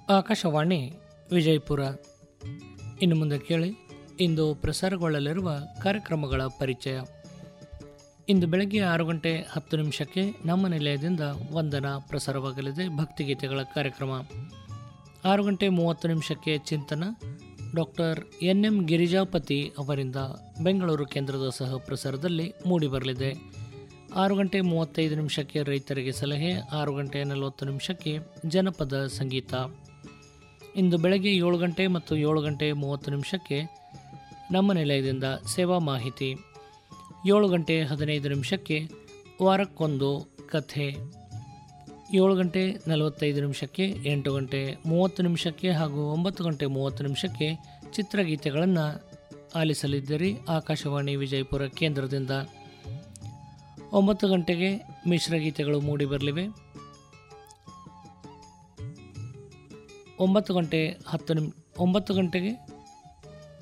ಆಕಾಶವಾಣಿ ವಿಜಯಪುರ. ಇನ್ನು ಮುಂದೆ ಕೇಳಿ ಇಂದು ಪ್ರಸಾರಗೊಳ್ಳಲಿರುವ ಕಾರ್ಯಕ್ರಮಗಳ ಪರಿಚಯ. ಇಂದು ಬೆಳಗ್ಗೆ 6:10 ನಮ್ಮ ನಿಲಯದಿಂದ ವಂದನಾ ಪ್ರಸಾರವಾಗಲಿದೆ. ಭಕ್ತಿಗೀತೆಗಳ ಕಾರ್ಯಕ್ರಮ. 6:30 ಚಿಂತನ ಡಾಕ್ಟರ್ ಎನ್ ಗಿರಿಜಾಪತಿ ಅವರಿಂದ ಬೆಂಗಳೂರು ಕೇಂದ್ರದ ಸಹ ಪ್ರಸಾರದಲ್ಲಿ ಮೂಡಿಬರಲಿದೆ. 6:35 ರೈತರಿಗೆ ಸಲಹೆ. 6:40 ಜನಪದ ಸಂಗೀತ. ಇಂದು ಬೆಳಗ್ಗೆ 7 ಮತ್ತು 7:30 ನಮ್ಮ ನಿಲಯದಿಂದ ಸೇವಾ ಮಾಹಿತಿ. 7:15 ವಾರಕ್ಕೊಂದು ಕಥೆ. 7:45 8:30 ಹಾಗೂ 9:30 ಚಿತ್ರಗೀತೆಗಳನ್ನು ಆಲಿಸಲಿದ್ದೀರಿ ಆಕಾಶವಾಣಿ ವಿಜಯಪುರ ಕೇಂದ್ರದಿಂದ. 9 ಗಂಟೆಗೆ ಮಿಶ್ರಗೀತೆಗಳು ಮೂಡಿಬರಲಿವೆ. 9 ಗಂಟೆಗೆ